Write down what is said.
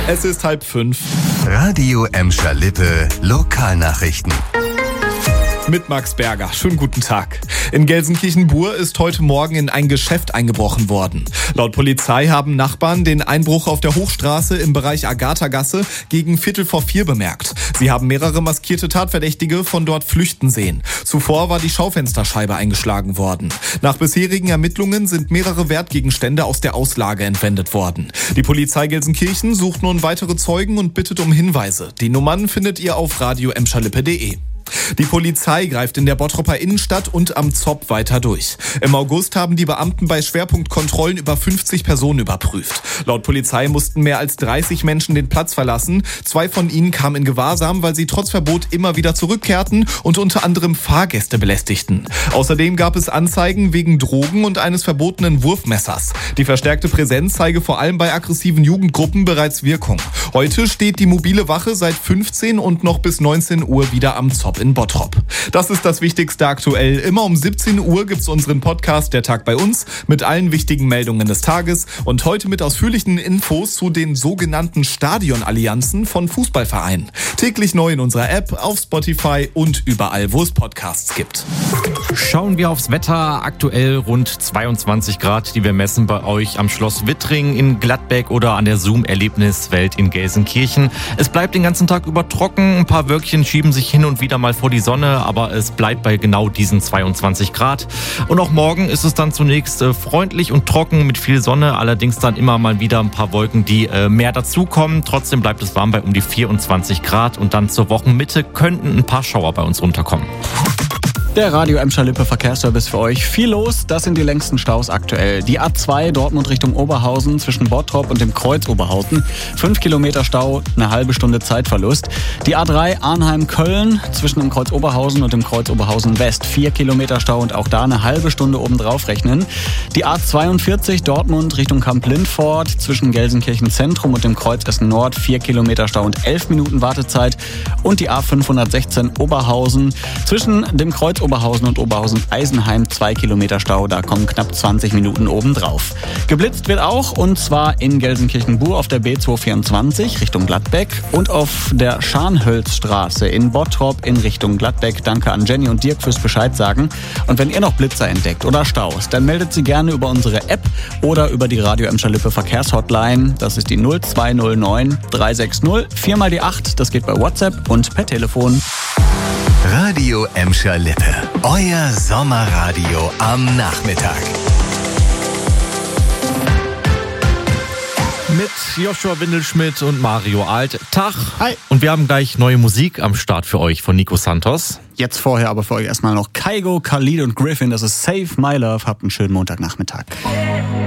Es ist 4:30. Radio Emscher Lippe, Lokalnachrichten. Mit Max Berger. Schönen guten Tag. In Gelsenkirchen-Bur ist heute Morgen in ein Geschäft eingebrochen worden. Laut Polizei haben Nachbarn den Einbruch auf der Hochstraße im Bereich Agathagasse gegen 3:45 bemerkt. Sie haben mehrere maskierte Tatverdächtige von dort flüchten sehen. Zuvor war die Schaufensterscheibe eingeschlagen worden. Nach bisherigen Ermittlungen sind mehrere Wertgegenstände aus der Auslage entwendet worden. Die Polizei Gelsenkirchen sucht nun weitere Zeugen und bittet um Hinweise. Die Nummern findet ihr auf radioemscherlippe.de. Die Polizei greift in der Bottroper Innenstadt und am Zopp weiter durch. Im August haben die Beamten bei Schwerpunktkontrollen über 50 Personen überprüft. Laut Polizei mussten mehr als 30 Menschen den Platz verlassen. 2 von ihnen kamen in Gewahrsam, weil sie trotz Verbot immer wieder zurückkehrten und unter anderem Fahrgäste belästigten. Außerdem gab es Anzeigen wegen Drogen und eines verbotenen Wurfmessers. Die verstärkte Präsenz zeige vor allem bei aggressiven Jugendgruppen bereits Wirkung. Heute steht die mobile Wache seit 15 und noch bis 19 Uhr wieder am Zopp in Bottrop. Das ist das Wichtigste aktuell. Immer um 17 Uhr gibt's unseren Podcast Der Tag bei uns mit allen wichtigen Meldungen des Tages und heute mit ausführlichen Infos zu den sogenannten Stadionallianzen von Fußballvereinen. Täglich neu in unserer App, auf Spotify und überall, wo es Podcasts gibt. Schauen wir aufs Wetter. Aktuell rund 22 Grad, die wir messen bei euch am Schloss Wittring in Gladbeck oder an der Zoom-Erlebniswelt in Gelsenkirchen. Es bleibt den ganzen Tag über trocken. Ein paar Wölkchen schieben sich hin und wieder mal vor die Sonne, aber es bleibt bei genau diesen 22 Grad. Und auch morgen ist es dann zunächst freundlich und trocken mit viel Sonne, allerdings dann immer mal wieder ein paar Wolken, die mehr dazukommen. Trotzdem bleibt es warm bei um die 24 Grad und dann zur Wochenmitte könnten ein paar Schauer bei uns runterkommen. Der Radio Emscher Lippe Verkehrsservice für euch. Viel los, das sind die längsten Staus aktuell. Die A2 Dortmund Richtung Oberhausen zwischen Bottrop und dem Kreuz Oberhausen. 5 Kilometer Stau, eine halbe Stunde Zeitverlust. Die A3 Arnheim-Köln zwischen dem Kreuz Oberhausen und dem Kreuz Oberhausen West. 4 Kilometer Stau und auch da eine halbe Stunde obendrauf rechnen. Die A42 Dortmund Richtung Kamp-Lindfort zwischen Gelsenkirchen Zentrum und dem Kreuz Essen Nord. 4 Kilometer Stau und 11 Minuten Wartezeit. Und die A516 Oberhausen zwischen dem Kreuz Oberhausen und Oberhausen-Eisenheim 2 Kilometer Stau, da kommen knapp 20 Minuten obendrauf. Geblitzt wird auch, und zwar in Gelsenkirchen-Bur auf der B224 Richtung Gladbeck und auf der Scharnhölzstraße in Bottrop in Richtung Gladbeck. Danke an Jenny und Dirk fürs Bescheid sagen. Und wenn ihr noch Blitzer entdeckt oder Staus, dann meldet sie gerne über unsere App oder über die Radio Emscher Lippe Verkehrshotline. Das ist die 0209 360 4 mal die 8. Das geht bei WhatsApp und per Telefon. Radio Emscher Lippe, euer Sommerradio am Nachmittag. Mit Joshua Windelschmidt und Mario Alt. Tag. Hi. Und wir haben gleich neue Musik am Start für euch von Nico Santos. Jetzt vorher aber für euch erstmal noch Kygo, Khalid und Griffin. Das ist Save My Love. Habt einen schönen Montagnachmittag.